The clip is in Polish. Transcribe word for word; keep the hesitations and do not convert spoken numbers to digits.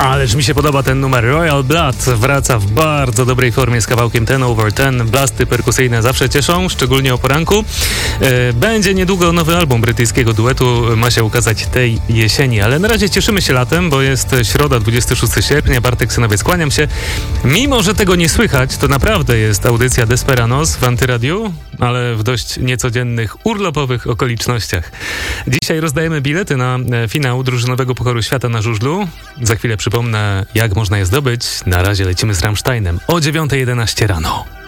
Ależ mi się podoba ten numer. Royal Blood wraca w bardzo dobrej formie z kawałkiem ten over ten. Blasty perkusyjne zawsze cieszą, szczególnie o poranku. Będzie niedługo nowy album brytyjskiego duetu, ma się ukazać tej jesieni, ale na razie cieszymy się latem, bo jest środa, dwudziestego szóstego sierpnia. Bartek Synowiec, kłaniam się. Mimo że tego nie słychać, to naprawdę jest audycja Desperanos w Antyradiu, ale w dość niecodziennych, urlopowych okolicznościach. Dzisiaj rozdajemy bilety na finał drużynowego Pucharu Świata na żużlu. Za chwilę przypomnę, jak można je zdobyć. Na razie lecimy z Rammsteinem o dziewiąta jedenaście rano.